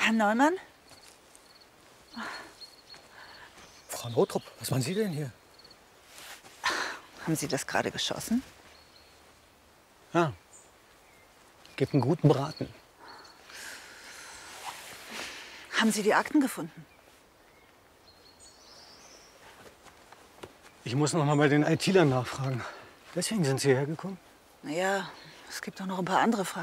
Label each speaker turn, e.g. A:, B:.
A: Herr Neumann?
B: Frau Notrup, was machen Sie denn hier?
A: Haben Sie das gerade geschossen?
B: Ja. Gibt einen guten Braten.
A: Haben Sie die Akten gefunden?
B: Ich muss noch mal bei den IT-Lern nachfragen. Deswegen sind Sie hergekommen?
A: Naja, es gibt doch noch ein paar andere Fragen.